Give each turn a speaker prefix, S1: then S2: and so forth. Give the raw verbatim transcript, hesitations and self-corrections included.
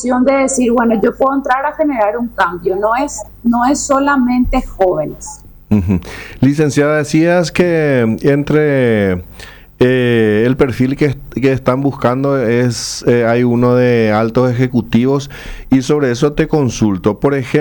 S1: opción de decir, bueno, yo puedo entrar a generar un cambio, no es, no es solamente jóvenes.
S2: Uh-huh. Licenciada, decías que entre eh, el perfil que, que están buscando es eh, hay uno de altos ejecutivos, y sobre eso te consulto. Por ejemplo,